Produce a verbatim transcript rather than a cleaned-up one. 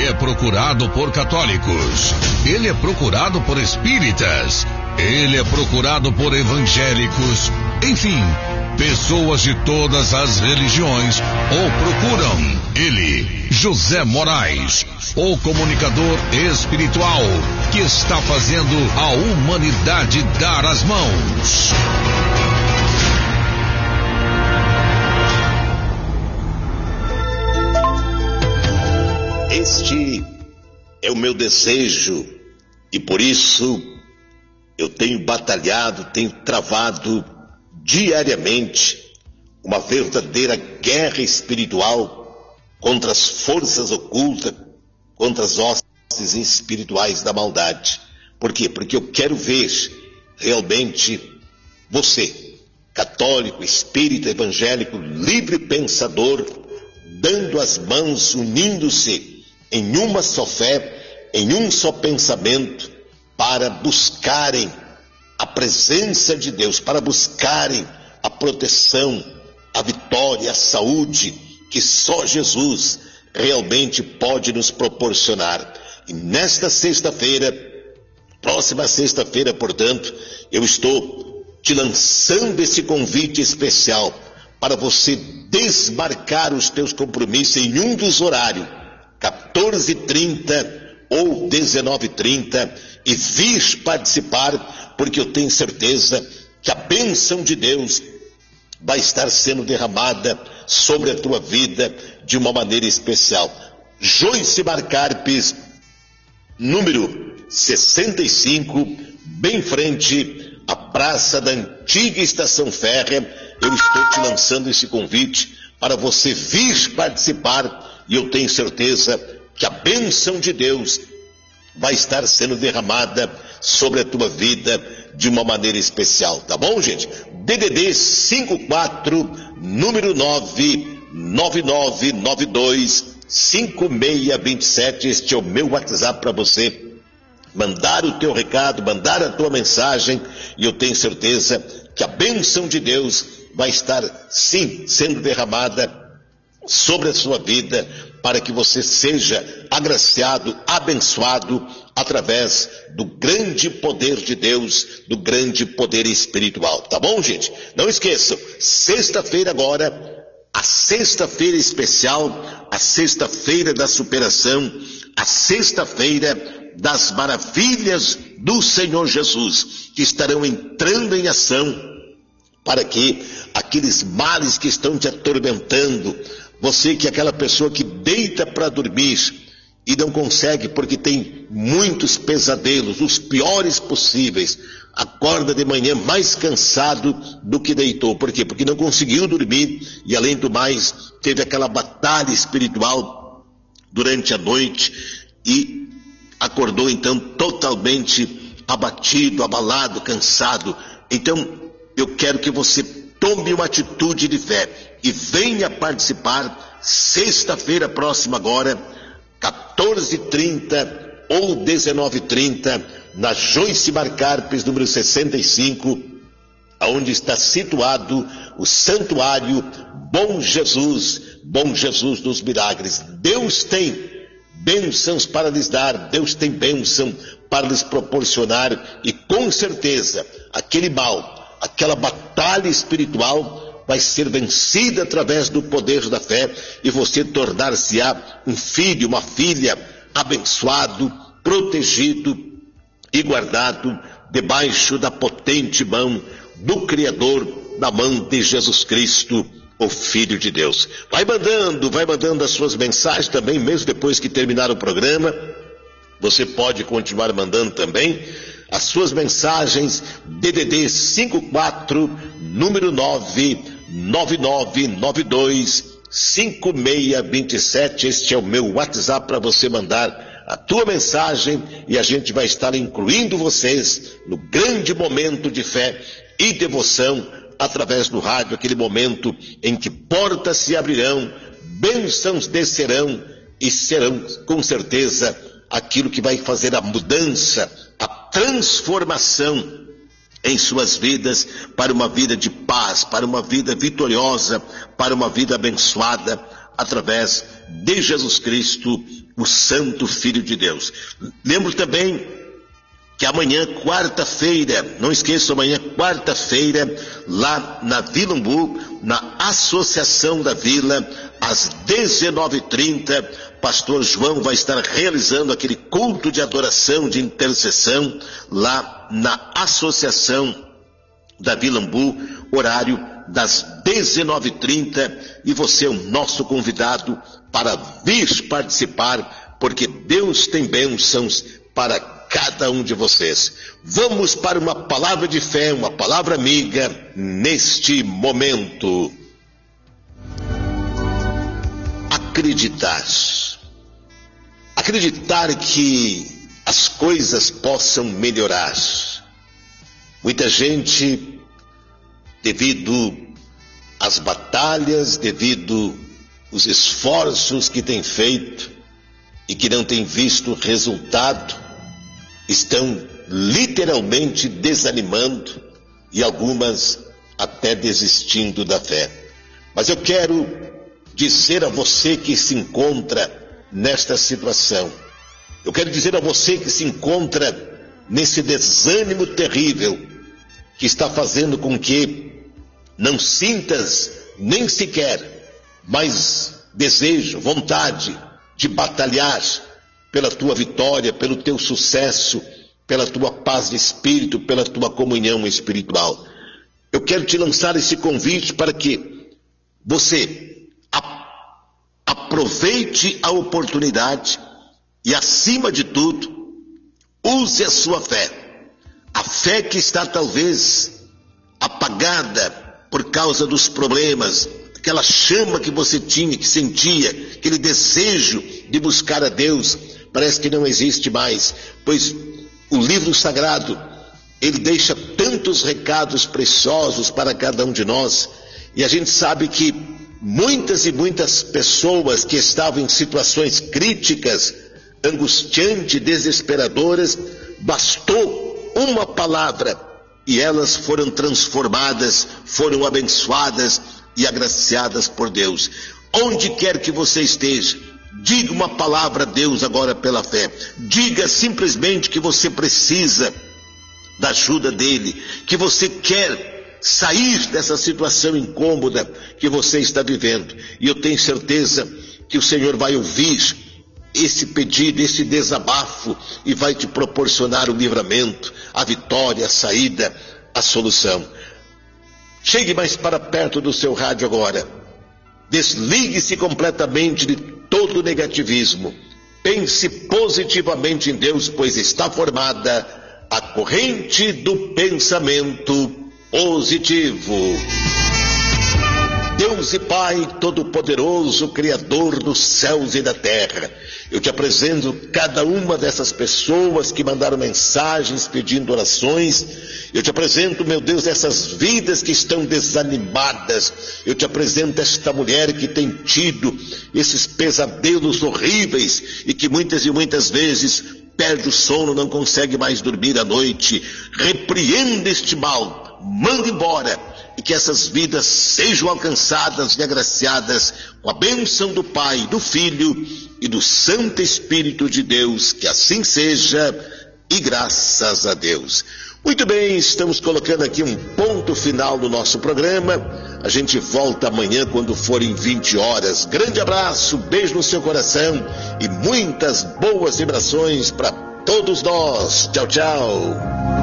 é procurado por católicos, ele é procurado por espíritas, ele é procurado por evangélicos, enfim, pessoas de todas as religiões o procuram. Ele, José Moraes, o comunicador espiritual que está fazendo a humanidade dar as mãos. Este é o meu desejo e por isso eu tenho batalhado, tenho travado diariamente uma verdadeira guerra espiritual contra as forças ocultas, contra as hostes espirituais da maldade. Por quê? Porque eu quero ver realmente você, católico, espírita, evangélico, livre pensador, dando as mãos, unindo-se em uma só fé, em um só pensamento, para buscarem a presença de Deus, para buscarem a proteção, a vitória, a saúde que só Jesus realmente pode nos proporcionar. E nesta sexta-feira, próxima sexta-feira, portanto, eu estou te lançando esse convite especial para você desmarcar os teus compromissos em um dos horários, quatorze e trinta ou dezenove e trinta, e vir participar, porque eu tenho certeza que a bênção de Deus vai estar sendo derramada sobre a tua vida de uma maneira especial. Joyce Marcarpes, número sessenta e cinco, bem em frente à praça da antiga estação férrea. Eu estou te lançando esse convite para você vir participar, e eu tenho certeza que a bênção de Deus vai estar sendo derramada sobre a tua vida de uma maneira especial, tá bom, gente? D D D cinco quatro, número nove nove nove nove dois cinco seis dois sete, este é o meu WhatsApp para você mandar o teu recado, mandar a tua mensagem, e eu tenho certeza que a bênção de Deus vai estar, sim, sendo derramada sobre a sua vida, para que você seja agraciado, abençoado, através do grande poder de Deus, do grande poder espiritual, tá bom, gente? Não esqueçam, sexta-feira agora, a sexta-feira especial, a sexta-feira da superação, a sexta-feira das maravilhas do Senhor Jesus, que estarão entrando em ação, para que aqueles males que estão te atormentando, você que é aquela pessoa que deita para dormir e não consegue porque tem muitos pesadelos, os piores possíveis, acorda de manhã mais cansado do que deitou. Por quê? Porque não conseguiu dormir e, além do mais, teve aquela batalha espiritual durante a noite e acordou então totalmente abatido, abalado, cansado. Então eu quero que você tome uma atitude de fé e venha participar sexta-feira próxima agora, quatorze e trinta ou dezenove e trinta, na Joyce Marcarpes, número sessenta e cinco, onde está situado o santuário Bom Jesus, Bom Jesus dos Milagres. Deus tem bênçãos para lhes dar, Deus tem bênção para lhes proporcionar, e com certeza aquele mal, aquela batalha espiritual vai ser vencida através do poder da fé, e você tornar-se-á um filho, uma filha abençoado, protegido e guardado debaixo da potente mão do Criador, da mão de Jesus Cristo, o Filho de Deus. Vai mandando, vai mandando as suas mensagens também, mesmo depois que terminar o programa. Você pode continuar mandando também as suas mensagens. D D D cinco quatro, número nove nove nove nove dois cinco seis dois sete, este é o meu WhatsApp para você mandar a tua mensagem, e a gente vai estar incluindo vocês no grande momento de fé e devoção através do rádio, aquele momento em que portas se abrirão, bênçãos descerão, e serão com certeza aquilo que vai fazer a mudança, a transformação em suas vidas, para uma vida de paz, para uma vida vitoriosa, para uma vida abençoada, através de Jesus Cristo, o Santo Filho de Deus. Lembro também que amanhã, quarta-feira, não esqueça, amanhã, quarta-feira, lá na Vila Umbu, na Associação da Vila, às dezenove e trinta, pastor João vai estar realizando aquele culto de adoração, de intercessão, lá na Associação da Vila Umbu, horário das dezenove e trinta, e você é o nosso convidado para vir participar, porque Deus tem bênçãos para cada um de vocês. Vamos para uma palavra de fé, uma palavra amiga neste momento. Acreditar. Acreditar que as coisas possam melhorar. Muita gente, devido às batalhas, devido aos esforços que tem feito e que não tem visto resultado, estão literalmente desanimando e algumas até desistindo da fé. Mas eu quero dizer a você que se encontra nesta situação, eu quero dizer a você que se encontra nesse desânimo terrível que está fazendo com que não sintas nem sequer mais desejo, vontade de batalhar pela tua vitória, pelo teu sucesso, pela tua paz de espírito, pela tua comunhão espiritual. Eu quero te lançar esse convite para que você a, aproveite a oportunidade e, acima de tudo, use a sua fé. A fé que está talvez apagada por causa dos problemas, aquela chama que você tinha, que sentia, aquele desejo de buscar a Deus, parece que não existe mais, pois o livro sagrado, ele deixa tantos recados preciosos para cada um de nós, e a gente sabe que muitas e muitas pessoas que estavam em situações críticas, angustiantes, desesperadoras, bastou uma palavra e elas foram transformadas, foram abençoadas e agraciadas por Deus. Onde quer que você esteja, diga uma palavra a Deus agora pela fé. Diga simplesmente que você precisa da ajuda dele, que você quer sair dessa situação incômoda que você está vivendo. E eu tenho certeza que o Senhor vai ouvir esse pedido, esse desabafo, e vai te proporcionar o livramento, a vitória, a saída, a solução. Chegue mais para perto do seu rádio agora. Desligue-se completamente de todo o negativismo. Pense positivamente em Deus, pois está formada a corrente do pensamento positivo. Deus e Pai Todo-Poderoso, Criador dos céus e da terra, eu te apresento cada uma dessas pessoas que mandaram mensagens pedindo orações. Eu te apresento, meu Deus, essas vidas que estão desanimadas. Eu te apresento esta mulher que tem tido esses pesadelos horríveis e que muitas e muitas vezes perde o sono, não consegue mais dormir à noite. Repreenda este mal, manda embora, e que essas vidas sejam alcançadas e agraciadas com a bênção do Pai, do Filho e do Santo Espírito de Deus. Que assim seja, e graças a Deus. Muito bem, estamos colocando aqui um ponto final no nosso programa. A gente volta amanhã quando forem vinte horas. Grande abraço, beijo no seu coração e muitas boas vibrações para todos nós. Tchau, tchau.